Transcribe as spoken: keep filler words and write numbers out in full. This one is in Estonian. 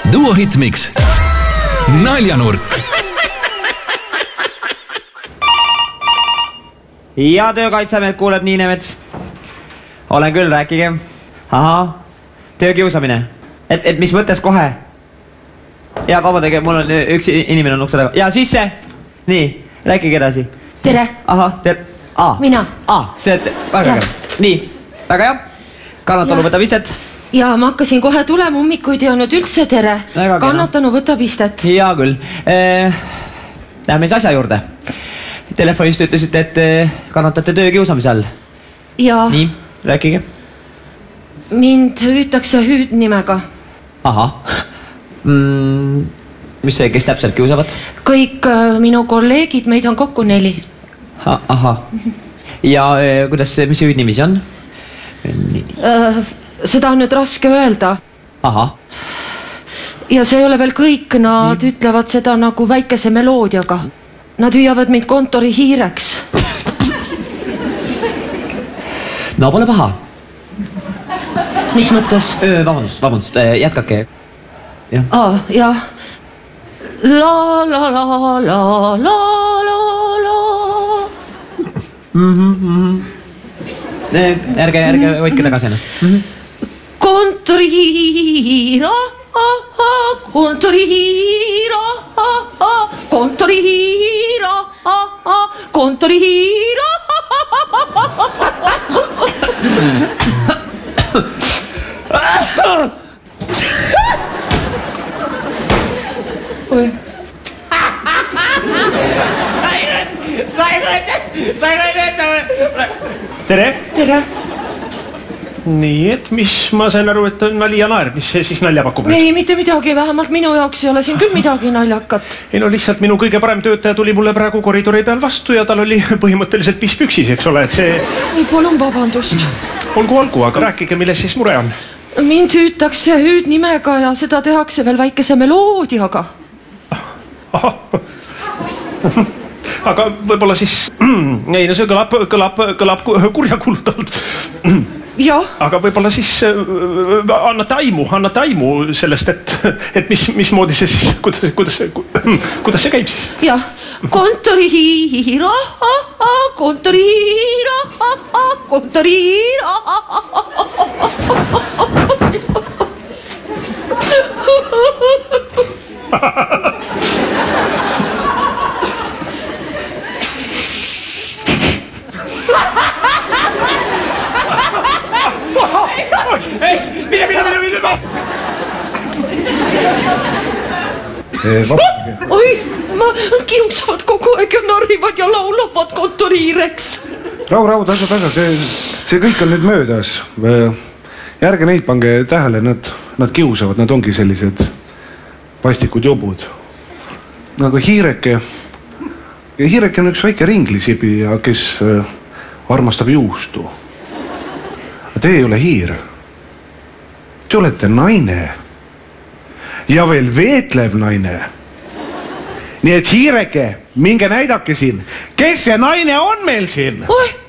Duo Hitmix. Naljanurk. Ja töökaitseamet kuuleb Niinemets. Olen küll, rääkige. Aha, töökiusamine. Et, et mis mõttes kohe? Ja vabandage, mul on üks inimene on ukse taga. Ja sisse. Nii, rääkige edasi. Tere. Aha, tere. Aa. Mina. Aa, see et väga hea. Nii, väga hea. Kannatanu võtab istet. Ja ma hakkasin kohe tulema, ummikuid ei olnud üldse tere. Kannatanu võtab istet. Hea küll. Eh, läheme siis asja juurde. Telefonist ütlesite, et kannatate töökiusamise all. Ja. Nii, rääkige. Mind hüütakse hüüdnimega. Aha. Mm, mis see, kes täpselt kiusavad? Kõik äh, minu kolleegid, meid on kokku neli. Ha, aha. Ja äh, kuidas, mis see hüüdnimisi on? Äh, seda on nüüd raske öelda. Aha. Ja see ei ole veel kõik, nad Nii. ütlevad seda nagu väikese meloodiaga. Nad hüüavad mind kontori hiireks. No pole paha. Mis mõttes? Öö, vabandust, vabandust, jätkake. Ja. Aa, jah. La la la la la la la. Mm-hmm, mm-hmm. Ärge, ärge, hoidke tagasi ennast. Mm-hmm. Kontorihiira, kontorihiira, kontorihiira, kontorihiira. Oi. Sai nüüd, sai nüüd, sai nüüd. Tere. Tere. Nii, et mis ma sain aru, et nali ja naer, mis see siis nalja pakub? Ei, mitte midagi, vähemalt minu jaoks ei ole siin küll midagi naljakat. Ei no lihtsalt minu kõige parem töötaja tuli mulle praegu koridori peal vastu ja tal oli põhimõtteliselt piss püksis, eks ole, et see... Ei, palun vabandust. Olgu, olgu, aga rääkige, milles siis mure on? Mind hüütakse hüüdnimega ja seda tehakse veel väikese meloodiaga. Aha. Aga võib-olla siis... Ei, no see kõlab, kõlab, kõlab kurjakuulutavalt. Jah. Aga võib-olla siis annate aimu, annate aimu sellest, et, et mis, mismoodi see siis, kuidas, kuidas, kuidas see käib siis? Jah, kontorihiira, kontorihiira, kontorihiira. Mine, mine, mine, mine, mine! Oi, ma kiusavad kogu aeg ja narrivad ja laulavad kontoriireks. Rau, rau, tasa, tasa, see, see kõik on nüüd möödas. Järge neid pange tähele, nad, nad kiusavad, nad ongi sellised vastikud jobud. Nagu hiireke. Ja hiireke on üks väike ringlisibi, kes armastab juustu. Te ei ole hiir. Te olete naine. Ja veel veetlev naine. Nii et hiireke, minge näidake siin. Kes see naine on meil siin? Oi!